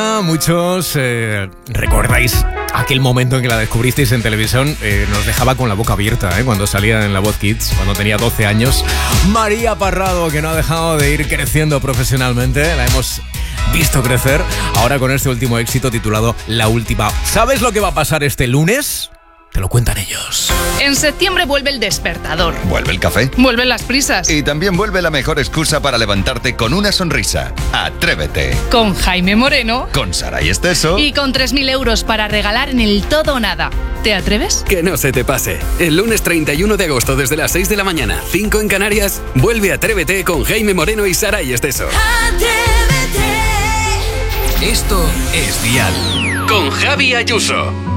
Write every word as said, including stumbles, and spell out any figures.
Muchos eh, recordáis aquel momento en que la descubristeis en televisión. Eh, nos dejaba con la boca abierta eh, cuando salía en La Voz Kids, cuando tenía doce años. María Parrado, que no ha dejado de ir creciendo profesionalmente. La hemos visto crecer ahora con este último éxito titulado La Última. ¿Sabes lo que va a pasar este lunes? Te lo cuentan ellos. En septiembre vuelve El Despertador. Vuelve el café. Vuelven las prisas. Y también vuelve la mejor excusa para levantarte con una sonrisa. Atrévete. Con Jaime Moreno. Con Saray Esteso. Y con tres mil euros para regalar en el todo o nada. ¿Te atreves? Que no se te pase. El lunes treinta y uno de agosto desde las seis de la mañana, cinco en Canarias, vuelve Atrévete con Jaime Moreno y Saray Esteso. Atrévete. Esto es Dial. Con Javi Ayuso.